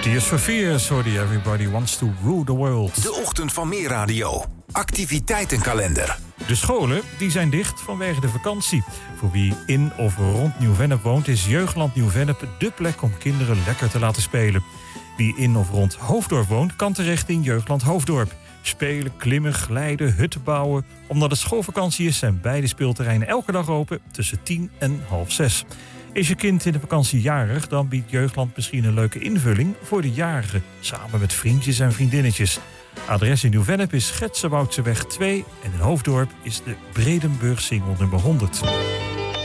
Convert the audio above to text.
Tears for Fears, hoorde Everybody Wants to Rule the World. De ochtend van Meer Radio. Activiteitenkalender. De scholen die zijn dicht vanwege de vakantie. Voor wie in of rond Nieuw-Vennep woont, is Jeugdland Nieuw-Vennep dé plek om kinderen lekker te laten spelen. Wie in of rond Hoofddorp woont, kan terecht in Jeugdland Hoofddorp. Spelen, klimmen, glijden, hutten bouwen. Omdat het schoolvakantie is, zijn beide speelterreinen elke dag open tussen 10 en half 6. Is je kind in de vakantie jarig, dan biedt Jeugdland misschien een leuke invulling voor de jarige, samen met vriendjes en vriendinnetjes. Adres in Nieuw-Vennep is Getsewoudtseweg 2 en in Hoofddorp is de Bredenburgsingel nummer 100.